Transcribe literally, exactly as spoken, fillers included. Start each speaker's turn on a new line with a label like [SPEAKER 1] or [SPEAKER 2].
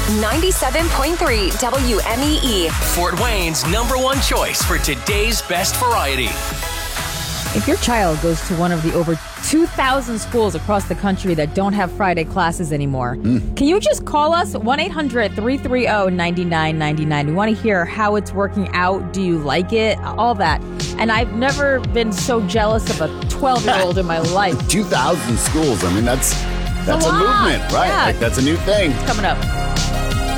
[SPEAKER 1] ninety-seven point three W M E E.
[SPEAKER 2] Fort Wayne's number one choice for today's best variety.
[SPEAKER 3] If your child goes to one of the over two thousand schools across the country that don't have Friday classes anymore, mm. can you just call us one eight hundred three three zero nine nine nine nine? We want to hear how it's working out. Do you like it? All that. And I've never been so jealous of a twelve-year-old in my life.
[SPEAKER 4] two thousand schools. I mean, that's that's a, a movement, right?
[SPEAKER 3] Yeah.
[SPEAKER 4] Like, that's a new thing.
[SPEAKER 3] It's coming up.